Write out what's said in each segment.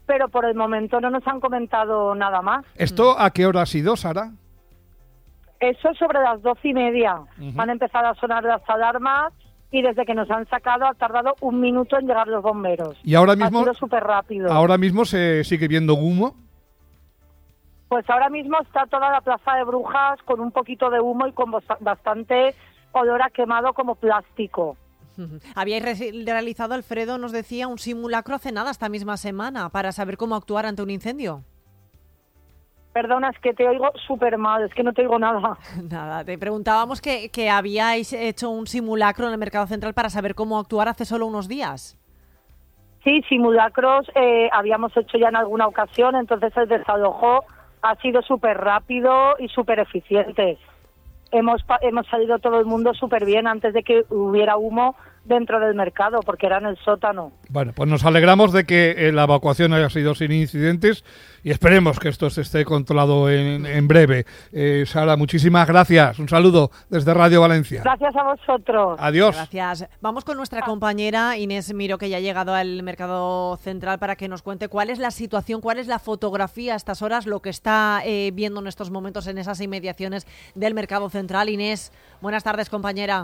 pero por el momento no nos han comentado nada más. ¿Esto a qué hora ha sido, Sara? Eso sobre las 12:30. Han empezado a sonar las alarmas y desde que nos han sacado ha tardado 1 minuto en llegar los bomberos. Y ahora mismo, ha sido súper rápido. ¿Ahora mismo se sigue viendo humo? Pues ahora mismo está toda la plaza de Brujas con un poquito de humo y con bastante olor a quemado como plástico. Habíais realizado, Alfredo nos decía, un simulacro hace nada, esta misma semana, para saber cómo actuar ante un incendio. Perdona, es que te oigo súper mal, es que no te oigo nada. Nada, te preguntábamos que habíais hecho un simulacro en el Mercado Central para saber cómo actuar hace solo unos días. Sí, simulacros habíamos hecho ya en alguna ocasión, entonces el desalojo ha sido súper rápido y súper eficiente. Hemos salido todo el mundo súper bien antes de que hubiera humo dentro del mercado, porque era en el sótano. Bueno, pues nos alegramos de que la evacuación haya sido sin incidentes y esperemos que esto se esté controlado en breve. Sara, muchísimas gracias. Un saludo desde Radio Valencia. Gracias a vosotros. Adiós. Gracias. Vamos con nuestra compañera Inés Miró, que ya ha llegado al Mercado Central para que nos cuente cuál es la situación, cuál es la fotografía a estas horas, lo que está viendo en estos momentos en esas inmediaciones del Mercado Central. Inés, buenas tardes, compañera.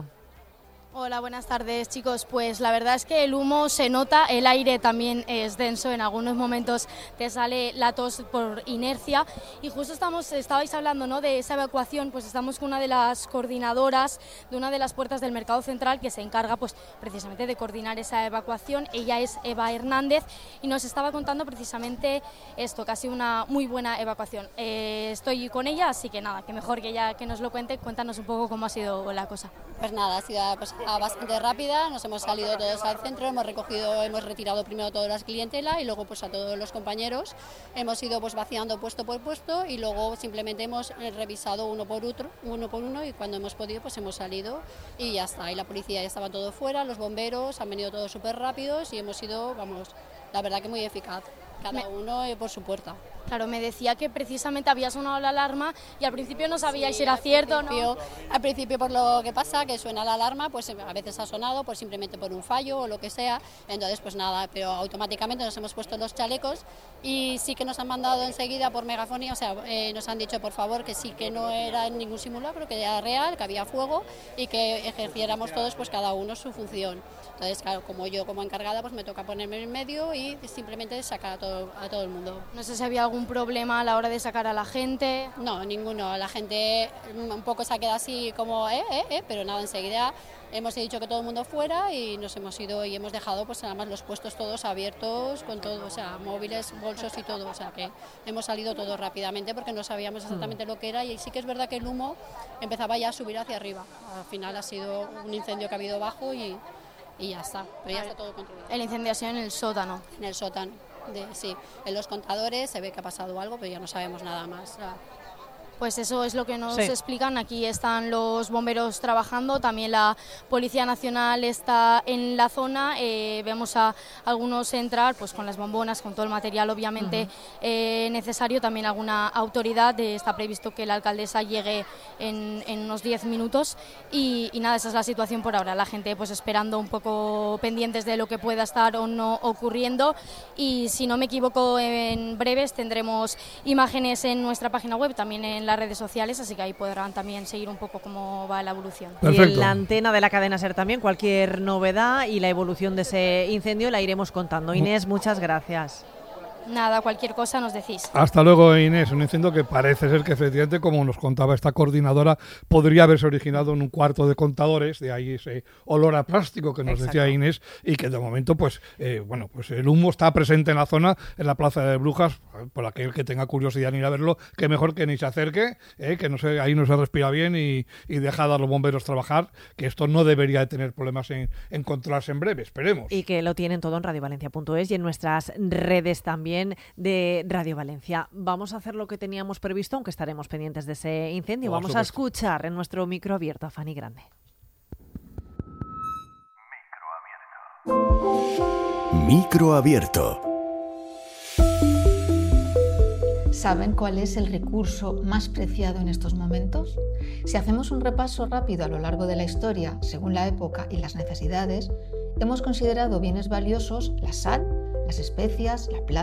Hola, buenas tardes, chicos. Pues la verdad es que el humo se nota, el aire también es denso, en algunos momentos te sale la tos por inercia y justo estabais hablando, ¿no?, de esa evacuación. Pues estamos con una de las coordinadoras de una de las puertas del Mercado Central que se encarga pues precisamente de coordinar esa evacuación. Ella es Eva Hernández y nos estaba contando precisamente esto, que ha sido una muy buena evacuación. Estoy con ella, así que nada, que mejor que ella que nos lo cuente. Cuéntanos un poco cómo ha sido la cosa. Pues nada, ha sido bastante rápida, nos hemos salido todos al centro, hemos retirado primero toda la clientela y luego pues a todos los compañeros hemos ido pues vaciando puesto por puesto y luego simplemente hemos revisado uno por uno y cuando hemos podido pues hemos salido y ya está, y la policía ya estaba todo fuera, los bomberos han venido todos súper rápidos y hemos sido, la verdad que muy eficaz, cada uno por su puerta. Claro, me decía que precisamente había sonado la alarma y al principio no sabíais si era cierto o no. Al principio, por lo que pasa, que suena la alarma, pues a veces ha sonado pues simplemente por un fallo o lo que sea, entonces pues nada, pero automáticamente nos hemos puesto los chalecos y sí que nos han mandado enseguida por megafonía, o sea, nos han dicho por favor que sí, que no era ningún simulacro, que era real, que había fuego y que ejerciéramos todos pues cada uno su función. Entonces, claro, como yo como encargada pues me toca ponerme en medio y simplemente sacar a todo el mundo. No sé si había algún problema a la hora de sacar a la gente. No, ninguno. La gente un poco se ha quedado así como, pero nada, enseguida hemos dicho que todo el mundo fuera y nos hemos ido y hemos dejado pues nada más los puestos todos abiertos con todo, o sea, móviles, bolsos y todo, o sea que hemos salido todos rápidamente porque no sabíamos exactamente lo que era y sí que es verdad que el humo empezaba ya a subir hacia arriba. Al final ha sido un incendio que ha habido bajo y ya está, pero ya está todo controlado. El incendio ha sido en el sótano. En el sótano, sí. En los contadores se ve que ha pasado algo, pero ya no sabemos nada más. Pues eso es lo que nos explican. Aquí están los bomberos trabajando, también la Policía Nacional está en la zona. Vemos a algunos entrar pues con las bombonas, con todo el material obviamente necesario. También alguna autoridad. Está previsto que la alcaldesa llegue en unos 10 minutos. Y nada, esa es la situación por ahora. La gente pues esperando un poco pendientes de lo que pueda estar o no ocurriendo. Y si no me equivoco, en breves tendremos imágenes en nuestra página web, también en las redes sociales, así que ahí podrán también seguir un poco cómo va la evolución. Perfecto. Y en la antena de la cadena SER también, cualquier novedad y la evolución de ese incendio la iremos contando. Inés, muchas gracias. Nada, cualquier cosa nos decís. Hasta luego, Inés. Un incendio que parece ser que efectivamente, como nos contaba esta coordinadora, podría haberse originado en un cuarto de contadores, de ahí ese olor a plástico que nos decía Inés, y que de momento, pues el humo está presente en la zona, en la Plaza de Brujas. Por aquel que tenga curiosidad en ir a verlo, que mejor que ni se acerque, que no se, ahí no se respira bien y deja a los bomberos trabajar, que esto no debería de tener problemas en controlarse en breve, esperemos. Y que lo tienen todo en radiovalencia.es y en nuestras redes también de Radio Valencia. Vamos a hacer lo que teníamos previsto, aunque estaremos pendientes de ese incendio. Vamos a escuchar en nuestro micro abierto a Fanny Grande. Micro abierto. ¿Saben cuál es el recurso más preciado en estos momentos? Si hacemos un repaso rápido a lo largo de la historia, según la época y las necesidades, hemos considerado bienes valiosos la sal, las especias, la plata,